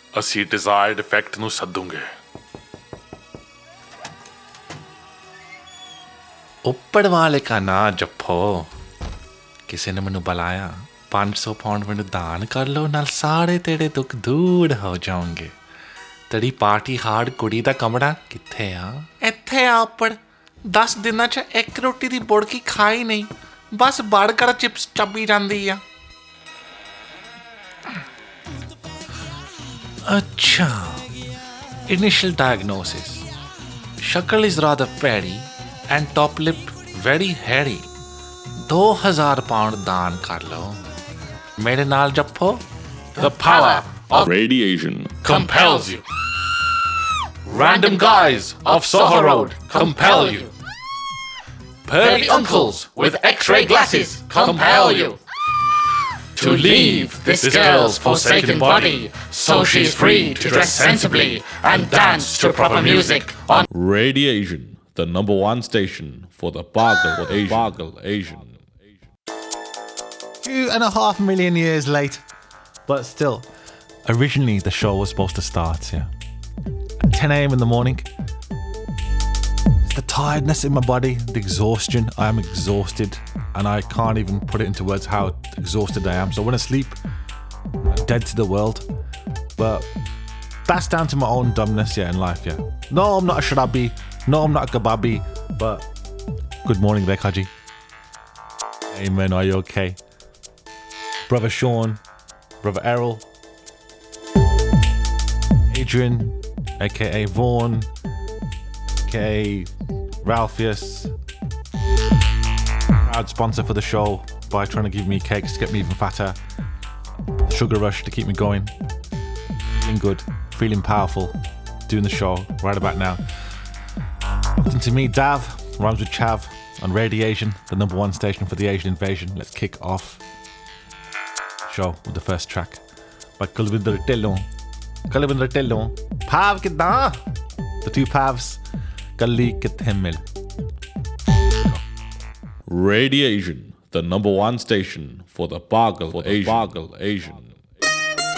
ਅਸੀਂ desired effect ਨੂੰ ਸੱਦੂਗੇ। ਉੱਪਰ ਵਾਲੇ ਕਾ ਨਾਂ ਜਪੋ। ਕਿਸੇ ਨੇ ਮੈਨੂੰ ਬੁਲਾਇਆ 500 ਪਾਉਂਡ ਮੈਨੂੰ ਦਾਨ ਕਰ ਲਓ, ਨਾਲ ਸਾਰੇ ਤੇਰੇ ਦੁੱਖ ਦੂਰ ਹੋ ਜਾਣਗੇ। ਤੇਰੀ ਪਾਰਟੀ ਹਾਰਡ ਕੁੜੀ ਦਾ ਕਮਰਾ ਕਿੱਥੇ ਆ? ਇੱਥੇ ਆ ਉੱਪਰ। 10 ਦਿਨਾਂ 'ਚ ਇੱਕ ਰੋਟੀ ਦੀ ਬੁੜਕੀ ਖਾਈ ਨਹੀਂ, ਬਸ ਬਰਗਰ ਚਿਪਸ ਚੱਬੀ ਜਾਂਦੀ ਆ। ਅੱਛਾ, initial diagnosis. Shakal is rather petty and top lip very hairy. 2000 pound दान कर लो। मेरे नाल जप्पो। The power of Radiation compels you. Random guys of Soho Road compel you. Pearly uncles with X-ray glasses compel you. To leave this girl's forsaken body so she's free to dress sensibly and dance to proper music on Radiation, the #1 station for the Bargle Asian. 2.5 million years late. But still, originally the show was supposed to start, at 10 a.m. in the morning. It's the tiredness in my body, the exhaustion. I am exhausted and I can't even put it into words how exhausted I am. So I want to sleep. I'm dead to the world. But that's down to my own dumbness, in life, No, I'm not a shrabi. No, I'm not a kababi. But good morning there, Kaji. Hey man, are you okay? Brother Sean, Brother Errol, Adrian, aka Vaughan, aka Ralpheus, proud sponsor for the show by trying to give me cakes to get me even fatter. Sugar rush to keep me going. Feeling good, feeling powerful, doing the show right about now. Listen to me, Dav, rhymes with Chav, on Radiation, the #1 station for the Asian invasion. Let's kick off show with the first track by Kulvinder Tillon. Pav Kidna! The two Pavs. Kalli Kithe Mil. Radiation, the #1 station for the Bargle Asian.